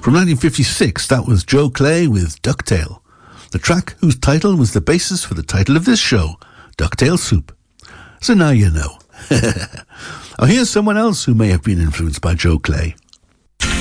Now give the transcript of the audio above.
From 1956, that was Joe Clay with Ducktail, the track whose title was the basis for the title of this show, Ducktail Soup. So now you know. Now here's someone else who may have been influenced by Joe Clay.